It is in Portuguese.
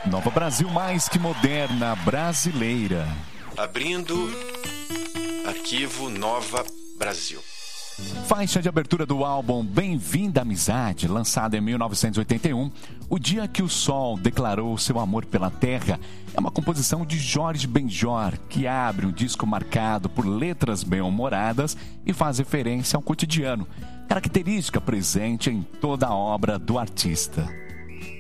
Nova Brasil mais que moderna, brasileira. Abrindo arquivo Nova Brasil. Faixa de abertura do álbum Bem-vinda Amizade, lançado em 1981, o dia que o sol declarou seu amor pela terra, é uma composição de Jorge Benjor, que abre um disco marcado por letras bem-humoradas e faz referência ao cotidiano, característica presente em toda a obra do artista.